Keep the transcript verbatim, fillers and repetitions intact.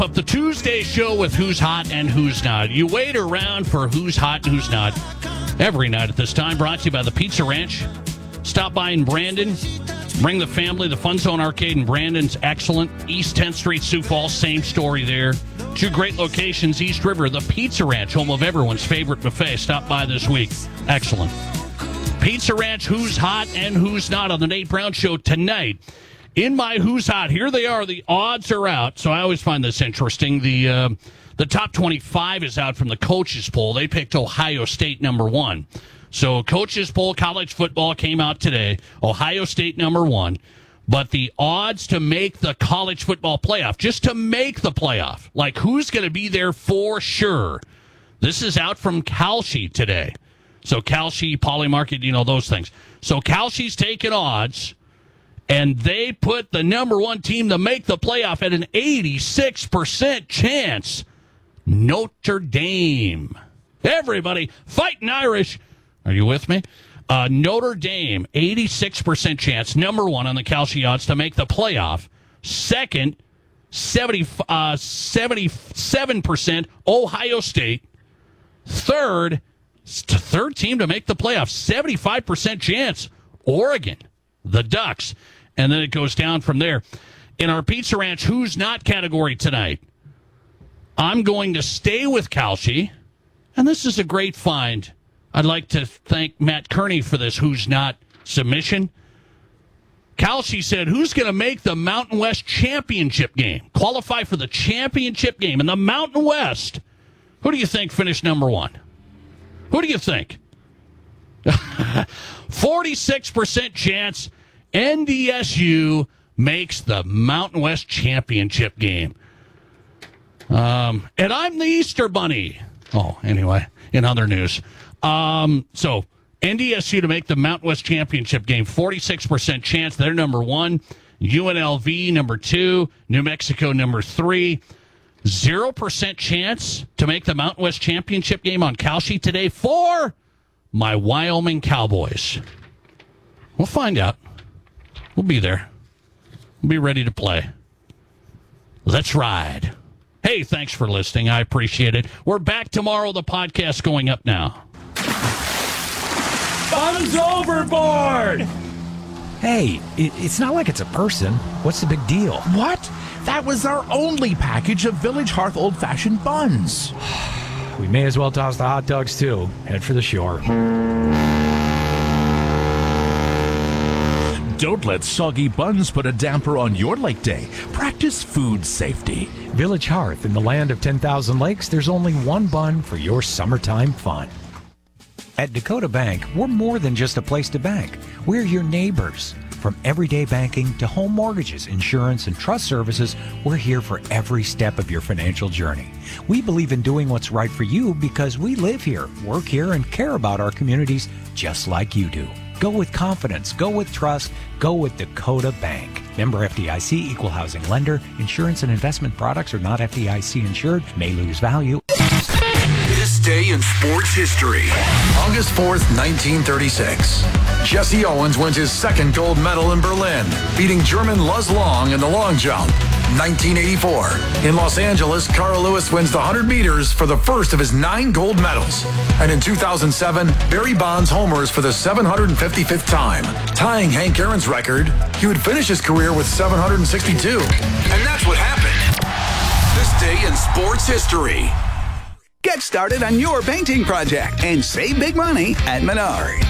wrap up the Tuesday show with Who's Hot and Who's Not. You wait around for Who's Hot and Who's Not every night at this time. Brought to you by the Pizza Ranch. Stop by in Brandon. Bring the family. The Fun Zone Arcade in Brandon's excellent. East tenth Street, Sioux Falls, same story there. Two great locations. East River, the Pizza Ranch, home of everyone's favorite buffet. Stop by this week. Excellent. Pizza Ranch, Who's Hot and Who's Not on the Nate Brown Show tonight. In my Who's Hot, here they are. The odds are out, so I always find this interesting. The uh, the top twenty-five is out from the coaches poll. They picked Ohio State number one. So coaches poll, college football came out today. Ohio State number one. But the odds to make the college football playoff, just to make the playoff, like who's going to be there for sure. This is out from Kalshi today. So Kalshi, Polymarket, you know, those things. So Kalshi's taking odds. And they put the number one team to make the playoff at an eighty-six percent chance. Notre Dame. Everybody fighting Irish. Are you with me? Uh, Notre Dame, eighty-six percent chance. Number one on the Kalshi odds to make the playoff. Second, seventy, uh, seventy-seven percent Ohio State. Third, third team to make the playoff. seventy-five percent chance. Oregon, the Ducks. And then it goes down from there. In our Pizza Ranch Who's Not category tonight, I'm going to stay with Kalshi. And this is a great find. I'd like to thank Matt Kearney for this Who's Not submission. Kalshi said, who's going to make the Mountain West championship game? Qualify for the championship game in the Mountain West. Who do you think finished number one? Who do you think? forty-six percent chance N D S U makes the Mountain West championship game. Um, and I'm the Easter Bunny. Oh, anyway, in other news. Um, so, N D S U to make the Mountain West championship game. forty-six percent chance. They're number one. U N L V number two. New Mexico number three. Zero percent chance to make the Mountain West championship game on Kalshi today for my Wyoming Cowboys. We'll find out. We'll be there. We'll be ready to play. Let's ride. Hey, thanks for listening. I appreciate it. We're back tomorrow. The podcast going up now. Fun's overboard! Hey, it, it's not like it's a person. What's the big deal? What? That was our only package of Village Hearth old-fashioned buns. We may as well toss the hot dogs, too. Head for the shore. Don't let soggy buns put a damper on your lake day. Practice food safety. Village Hearth, in the land of ten thousand lakes, there's only one bun for your summertime fun. At Dakota Bank, we're more than just a place to bank. We're your neighbors. From everyday banking to home mortgages, insurance, and trust services, we're here for every step of your financial journey. We believe in doing what's right for you because we live here, work here, and care about our communities just like you do. Go with confidence. Go with trust. Go with Dakota Bank. Member F D I C, equal housing lender. Insurance and investment products are not F D I C insured. May lose value. This day in sports history. August fourth, nineteen thirty-six. Jesse Owens wins his second gold medal in Berlin, beating German Luz Long in the long jump. nineteen eighty-four. In Los Angeles, Carl Lewis wins the one hundred meters for the first of his nine gold medals. And in two thousand seven, Barry Bonds homers for the seven hundred fifty-fifth time, tying Hank Aaron's record. He would finish his career with seven hundred sixty-two. And that's what happened. This day in sports history. Get started on your painting project and save big money at Menards.